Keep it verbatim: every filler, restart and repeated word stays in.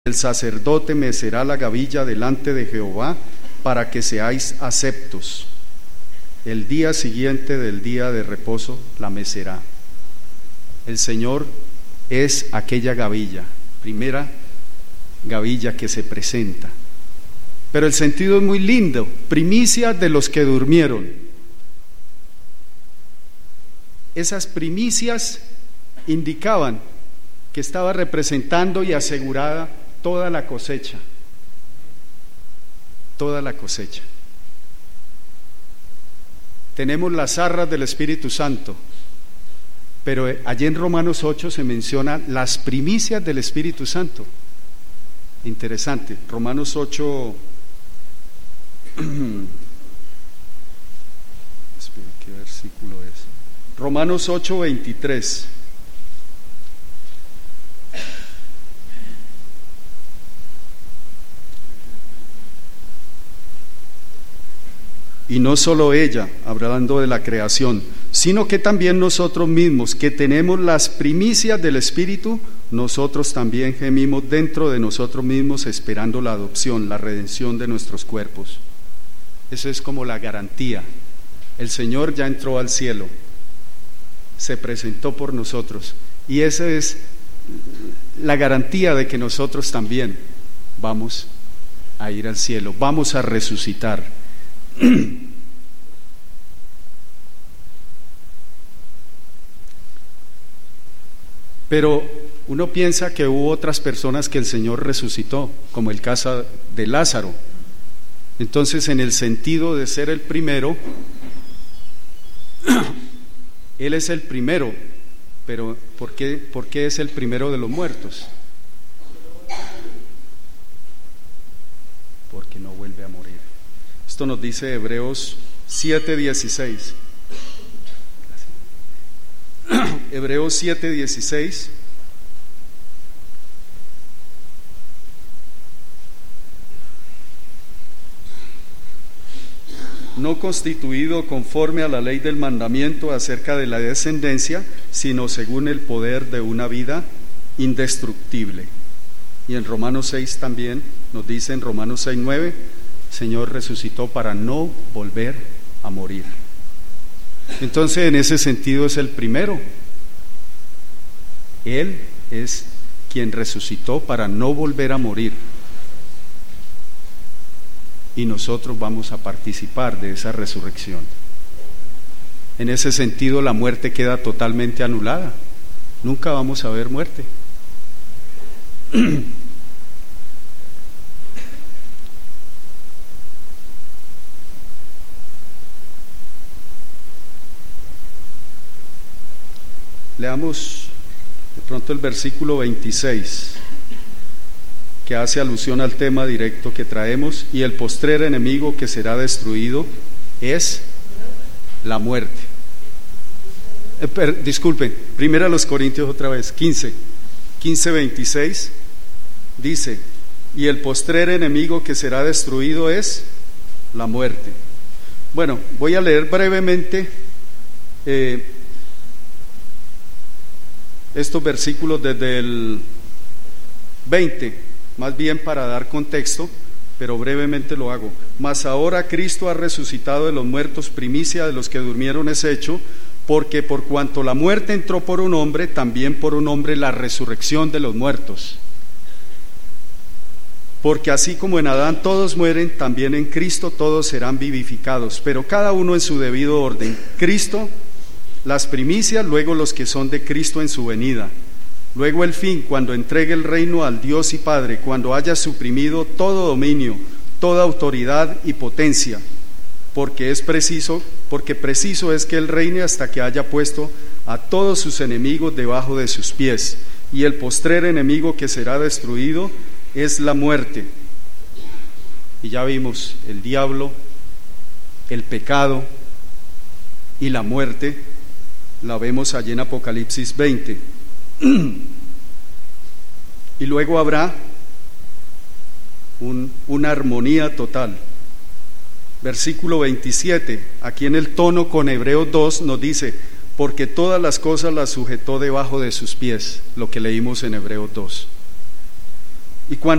El sacerdote mecerá la gavilla delante de Jehová para que seáis aceptos. El día siguiente del día de reposo la mecerá. El Señor es aquella gavilla, primera gavilla que se presenta. Pero el sentido es muy lindo: primicia de los que durmieron. Esas primicias indicaban que estaba representando y asegurada toda la cosecha, toda la cosecha. Tenemos las arras del Espíritu Santo, pero allí en Romanos ocho se mencionan las primicias del Espíritu Santo. Interesante. Romanos ocho, espera, ¿qué versículo es? Romanos ocho, veintitrés. Y no solo ella, hablando de la creación, sino que también nosotros mismos, que tenemos las primicias del Espíritu, nosotros también gemimos dentro de nosotros mismos, esperando la adopción, la redención de nuestros cuerpos. Eso es como la garantía. El Señor ya entró al cielo, se presentó por nosotros, y esa es la garantía de que nosotros también vamos a ir al cielo, vamos a resucitar. Pero uno piensa que hubo otras personas que el Señor resucitó, como el caso de Lázaro. Entonces, en el sentido de ser el primero, Él es el primero, pero ¿por qué, por qué es el primero de los muertos? Porque no vuelve a morir. Esto nos dice Hebreos siete dieciséis. Hebreos siete dieciséis. No constituido conforme a la ley del mandamiento acerca de la descendencia, sino según el poder de una vida indestructible. Y en Romanos seis también nos dice, en Romanos seis nueve, Señor resucitó para no volver a morir. Entonces, en ese sentido es el primero. Él es quien resucitó para no volver a morir. Y nosotros vamos a participar de esa resurrección. En ese sentido, la muerte queda totalmente anulada. Nunca vamos a ver muerte. Leamos de pronto el versículo veintiséis, que hace alusión al tema directo que traemos. Y el postrer enemigo que será destruido es la muerte. Eh, per, disculpen, primero a los Corintios otra vez, quince, quince, veintiséis, dice: y el postrer enemigo que será destruido es la muerte. Bueno, voy a leer brevemente eh, estos versículos desde el veinte, más bien para dar contexto, pero brevemente lo hago. Mas ahora Cristo ha resucitado de los muertos, primicia de los que durmieron es hecho, porque por cuanto la muerte entró por un hombre, también por un hombre la resurrección de los muertos. Porque así como en Adán todos mueren, también en Cristo todos serán vivificados, pero cada uno en su debido orden. Cristo las primicias, luego los que son de Cristo en su venida, luego el fin, cuando entregue el reino al Dios y Padre, cuando haya suprimido todo dominio, toda autoridad y potencia, porque es preciso, porque preciso es que Él reine hasta que haya puesto a todos sus enemigos debajo de sus pies. Y el postrer enemigo que será destruido es la muerte. Y ya vimos el diablo, el pecado y la muerte. La vemos allí en Apocalipsis veinte. Y luego habrá un, una armonía total. Versículo veintisiete, aquí en el tono con Hebreos dos nos dice: porque todas las cosas las sujetó debajo de sus pies, lo que leímos en Hebreos dos. Y cuando